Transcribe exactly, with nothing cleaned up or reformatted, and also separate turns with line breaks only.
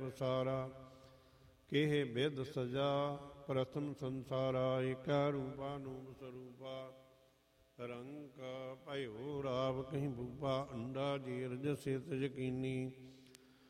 ਬਸਾਰਾ। ਕਿਹ ਬਿਦ ਸਜਾ ਪ੍ਰਥਮ ਸੰਸਾਰਾ, ਏਕਾ ਰੂਪਾ ਨੂਪ ਸਰੂਪਾ। ਰੰਗ ਭਇਓ ਰਾਵ ਕਹੀਂ ਬੂਪਾ, ਅੰਡਾ ਜੀਰਜ ਸਿਤ ਯਕੀਨੀ।